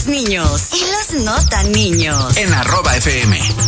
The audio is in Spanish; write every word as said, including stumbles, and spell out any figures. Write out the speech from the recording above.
los niños y los no tan niños. En arroba F M.